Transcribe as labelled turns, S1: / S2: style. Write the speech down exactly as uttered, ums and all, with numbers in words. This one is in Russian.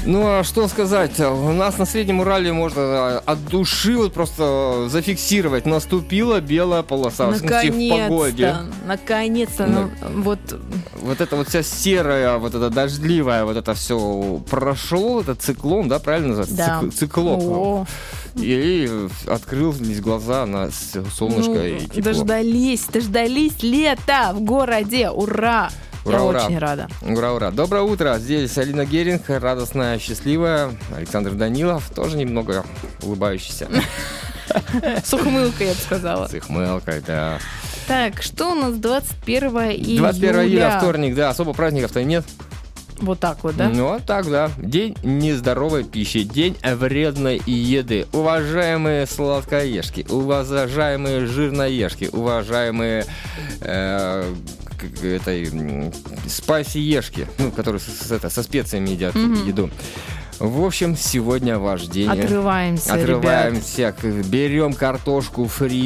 S1: Ну, а что сказать? У нас на Среднем Урале можно от души вот просто зафиксировать. Наступила белая полоса.
S2: Наконец-то.
S1: В погоде.
S2: Наконец-то. Ну, вот...
S1: Вот это вот вся серая, вот это дождливая, вот это все прошло, это циклон, да, правильно называется?
S2: Да.
S1: Цик- циклоп.
S2: О.
S1: И открылись глаза на солнышко
S2: Ну,
S1: и тепло.
S2: дождались, дождались лета в городе. Ура!
S1: Ура,
S2: Я
S1: ура.
S2: очень рада.
S1: Ура, ура. Доброе утро. Здесь Алина Геринг, радостная, счастливая. Александр Данилов, тоже немного улыбающийся.
S2: С ухмылкой, я бы сказала.
S1: С их мелкой, да.
S2: Так, что у нас двадцать первого июля?
S1: двадцать первого июля, вторник, да. Особо праздников-то и нет.
S2: Вот так вот, да?
S1: Ну, вот так, да. День нездоровой пищи, день вредной еды. Уважаемые сладкоежки, уважаемые жирноежки, уважаемые э, к- этой м, спайси-ешки, ну, которые с- с- это, со специями едят
S2: Мгм.
S1: еду. В общем, сегодня ваш день.
S2: Отрываемся, ребят.
S1: Отрываемся, берем картошку фри.